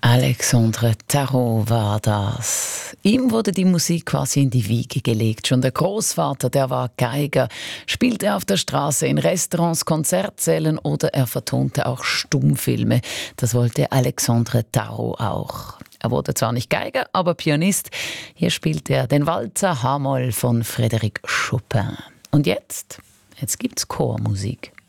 Alexandre Tarot war das. Ihm wurde die Musik quasi in die Wiege gelegt. Schon der Großvater, der war Geiger, spielte auf der Straße, in Restaurants, Konzertsälen oder er vertonte auch Stummfilme. Das wollte Alexandre Tarot auch. Er wurde zwar nicht Geiger, aber Pianist. Hier spielte er den Walzer H-Moll von Frédéric Chopin. Und jetzt gibt's Chormusik.